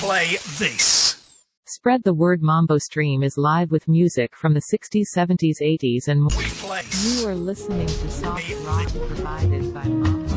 play this. Spread the word. Mambo Stream is live with music from the 60s, 70s, 80s and more. We play. You are listening to soft rock provided by Mambo.